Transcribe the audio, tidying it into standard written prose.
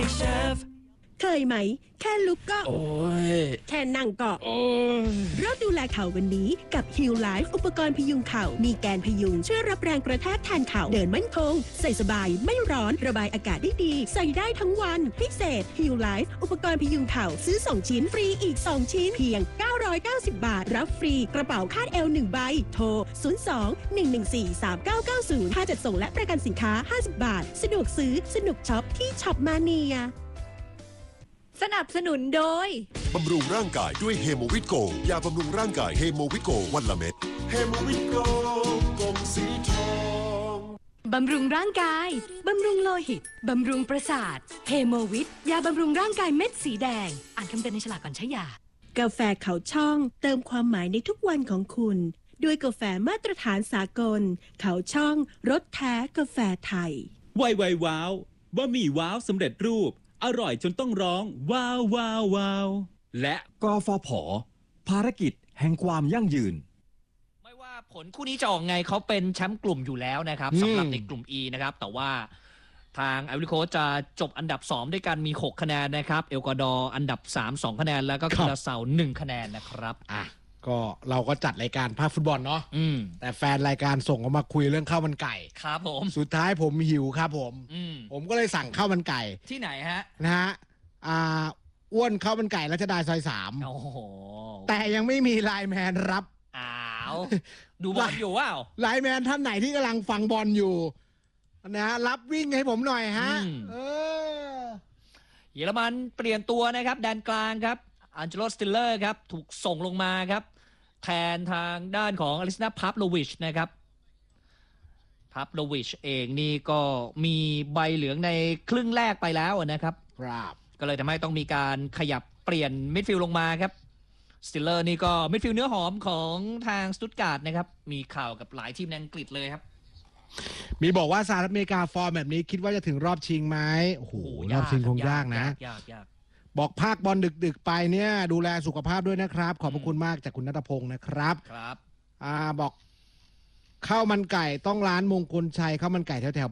Chef เคยไหมแค่ลุกก็โอ้ยแค่นั่งก็โอ้ยเริ่มดูแลเข่าวันนี้กับ Heal Life อุปกรณ์พยุงเข่ามีแกนพยุงช่วยรับแรงกระแทกแทนเข่าเดินมั่นคงใส่สบายไม่ร้อนระบายอากาศได้ดีใส่ได้ทั้งวันพิเศษ Heal Life อุปกรณ์พยุงเข่าซื้อ2ชิ้นฟรีอีก2ชิ้นเพียง990 บาทรับฟรีกระเป๋าคาดเอว1ใบโทร02-114-3990ค่าจัดส่งและประกันสินค้า50 บาทสะดวกซื้อสนุกช็อปที่ช็อปมาเนียสนับสนุนโดยบำรุงร่างกายด้วยเฮโมวิตโกยาบำรุงร่างกายเฮโมวิตโกวันละเม็ดเฮโมวิตโกกลมสีทองบำรุงร่างกายบำรุงโลหิตบำรุงประสาทเฮโมวิตยาบำรุงร่างกายเม็ดสีแดงอ่านคำเตือนในฉลากก่อนใช้ยากาแฟเขาช่องเติมความหมายในทุกวันของคุณด้วยกาแฟมาตรฐานสากลเขาช่องรสแท้กาแฟไทยไวว้าวบะหมี่ว้าวสำเร็จรูปอร่อยจนต้องร้องว้าวว้าวว้าวและกฟผ.ภารกิจแห่งความยั่งยืนไม่ว่าผลคู่นี้จะออกไงเขาเป็นแชมป์กลุ่มอยู่แล้วนะครับสำหรับในกลุ่ม E นะครับแต่ว่าทางไอวอรี่โคสต์จะจบอันดับ2ด้วยกันมี6คะแนนนะครับเอลกวาดอร์อันดับ3 2คะแนนแล้วก็คูราเซา1คะแนนนะครับก็เราก็จัดรายการภาคฟุตบอลเนาะแต่แฟนรายการส่งมาคุยเรื่องข้าวมันไก่ครับผมสุดท้ายผมหิวครับผมก็เลยสั่งข้าวมันไก่ที่ไหนฮะนะฮะอ้วนข้าวมันไก่รัชดาซอย3 โอ้โหแต่ยังไม่มีไลน์แมนรับดูบอลอยู่ว้าวไลน์แมนท่านไหนที่กำลังฟังบอลอยู่นะรับวิ่งให้ผมหน่อยฮะเยอรมันเปลี่ยนตัวนะครับแดนกลางครับอันเจโล สติลเลอร์ครับถูกส่งลงมาครับแทนทางด้านของอลิสนา พาฟโลวิชนะครับพาฟโลวิชเองนี่ก็มีใบเหลืองในครึ่งแรกไปแล้วนะครับก็เลยทำให้ต้องมีการขยับเปลี่ยนมิดฟิลด์ลงมาครับสติลเลอร์นี่ก็มิดฟิลด์เนื้อหอมของทางสตุตการ์ดนะครับมีข่าวกับหลายทีมในอังกฤษเลยครับมีบอกว่าสหรัฐอเมริกาฟอร์มแบบนี้คิดว่าจะถึงรอบชิงไหมโอ้โหรอบชิงคงยากนะยากบอกภาคบอลดึกๆไปเนี่ยดูแลสุขภาพด้วยนะครับขอบพระคุณมากจากคุณณัฐพงศ์นะครับบอกข้าวมันไก่ต้องร้านมงคลชัยข้าวมันไก่แถว